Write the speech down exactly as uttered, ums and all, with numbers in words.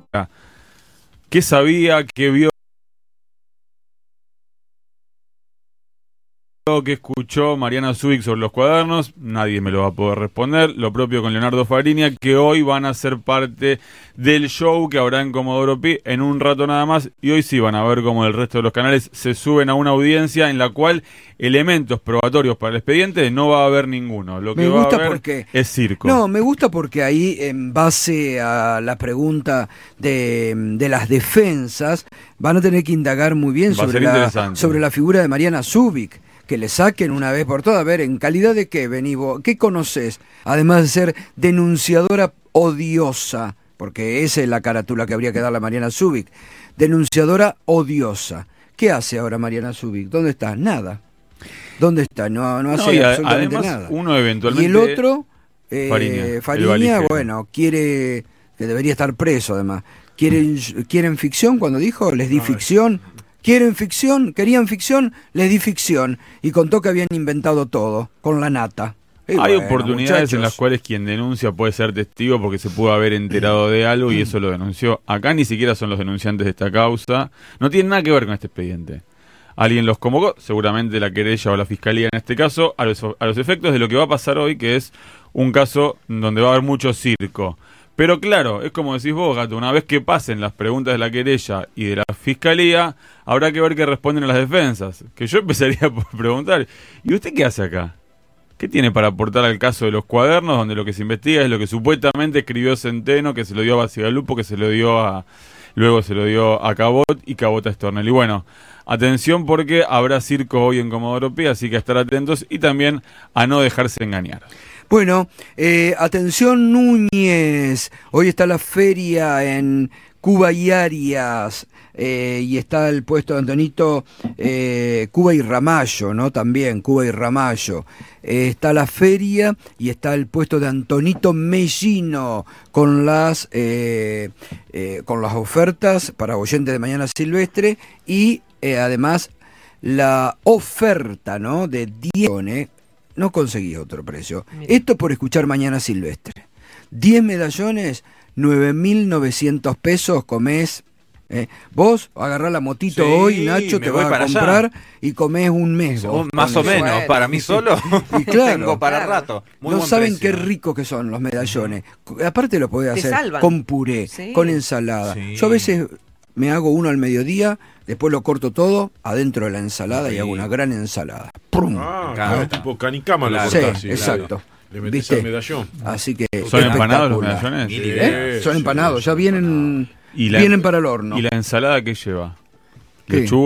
¿Qué sabía? ¿Qué vio? ¿Qué escuchó Mariana Zubik sobre los cuadernos? Nadie me lo va a poder responder. Lo propio con Leonardo Fariña, que hoy van a ser parte del show que habrá en Comodoro Pi en un rato nada más. Y hoy sí van a ver cómo el resto de los canales se suben a una audiencia en la cual elementos probatorios para el expediente no va a haber ninguno. Lo que me va gusta a haber porque es circo. No, me gusta porque ahí, en base a la pregunta de, de las defensas, van a tener que indagar muy bien Va a sobre ser la, interesante. sobre la figura de Mariana Zubik. Que le saquen una vez por todas. A ver, ¿en calidad de qué, vení vos? ¿Qué conoces? Además de ser denunciadora odiosa, porque esa es la carátula que habría que darle a Mariana Zubik. Denunciadora odiosa. ¿Qué hace ahora Mariana Zubik? ¿Dónde está? Nada. ¿Dónde está? No, no hace No, y a- absolutamente además, nada. uno eventualmente... Y el otro, eh, Fariña, el Fariña, valijero. bueno, quiere, que debería estar preso además. ¿Quieren, quieren ficción? Cuando dijo, les di ficción. ¿Quieren ficción? ¿Querían ficción? Les di ficción. Y contó que habían inventado todo, con la nata. Y Hay bueno, oportunidades muchachos. en las cuales quien denuncia puede ser testigo porque se pudo haber enterado de algo y eso lo denunció. Acá ni siquiera son los denunciantes de esta causa. No tienen nada que ver con este expediente. Alguien los convocó, seguramente la querella o la fiscalía en este caso, a los, a los efectos de lo que va a pasar hoy, que es un caso donde va a haber mucho circo. Pero claro, es como decís vos, Gato, una vez que pasen las preguntas de la querella y de la fiscalía, habrá que ver qué responden a las defensas. Que yo empezaría por preguntar, ¿y usted qué hace acá? ¿Qué tiene para aportar al caso de los cuadernos, donde lo que se investiga es lo que supuestamente escribió Centeno, que se lo dio a Basigalupo, que se lo dio a... luego se lo dio a Cabot y Cabot a Stornell? Y bueno, atención porque habrá circo hoy en Comodoro Pi, así que a estar atentos y también a no dejarse engañar. Bueno, eh, atención Núñez, hoy está la feria en Cuba y Arias, eh, y está el puesto de Antonito eh, Cuba y Ramallo, ¿no? También Cuba y Ramallo. Eh, está la feria y está el puesto de Antonito Mellino con las eh, eh, con las ofertas para oyentes de Mañana Silvestre y eh, además la oferta, ¿no? De diez. No conseguí otro precio. Mira. Esto por escuchar Mañana Silvestre. diez medallones, nueve mil novecientos pesos, comés. Eh. Vos agarrás la motito sí, hoy, Nacho, te vas a comprar allá. Y comés un mes. Vos, más o menos, bueno, para mí solo. Y claro, tengo para claro. rato. Muy no saben precio. qué ricos que son los medallones. Aparte lo podés hacer salvan. Con puré, sí. Con ensalada. Sí. Yo a veces me hago uno al mediodía, después lo corto todo adentro de la ensalada sí. Y hago una gran ensalada. ¡Prum! Ah, claro, tipo canicama claro. Sí, cortás, sí, exacto. Le metés al medallón. Así que ¿Son empanados los medallones? Sí, ¿Eh? Son empanados, ya vienen, ¿Y la, vienen para el horno. ¿Y la ensalada qué lleva? ¿Qué? Lechuga.